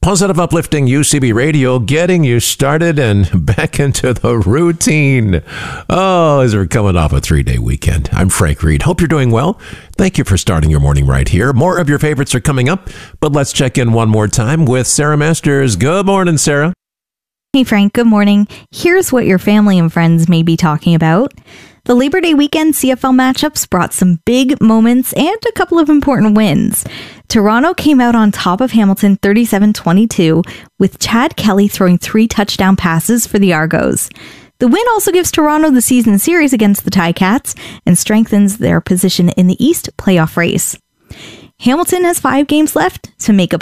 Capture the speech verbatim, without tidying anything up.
Positive, uplifting U C B radio, getting you started and back into the routine. Oh, as we're coming off a three-day weekend. I'm Frank Reed. Hope you're doing well. Thank you for starting your morning right here. More of your favorites are coming up, but let's check in one more time with Sarah Masters. Good morning, Sarah. Hey, Frank. Good morning. Here's what your family and friends may be talking about. The Labor Day weekend C F L matchups brought some big moments and a couple of important wins. Toronto came out on top of Hamilton thirty-seven twenty-two, with Chad Kelly throwing three touchdown passes for the Argos. The win also gives Toronto the season series against the Ticats and strengthens their position in the East playoff race. Hamilton has five games left to make a